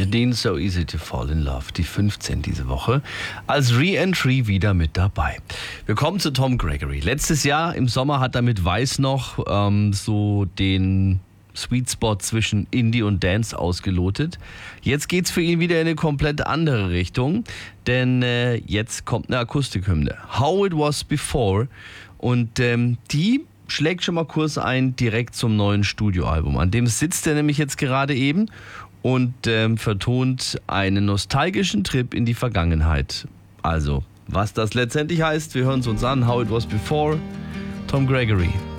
Dean, So Easy to Fall in Love, die 15 diese Woche, als Re-Entry wieder mit dabei. Wir kommen zu Tom Gregory. Letztes Jahr im Sommer hat er mit Weiß noch so den Sweet Spot zwischen Indie und Dance ausgelotet. Jetzt geht's für ihn wieder in eine komplett andere Richtung, denn jetzt kommt eine Akustikhymne. How It Was Before, und die schlägt schon mal Kurs ein direkt zum neuen Studioalbum. An dem sitzt er nämlich jetzt gerade eben und vertont einen nostalgischen Trip in die Vergangenheit. Also, was das letztendlich heißt, wir hören es uns an. How It Was Before, Tom Gregory.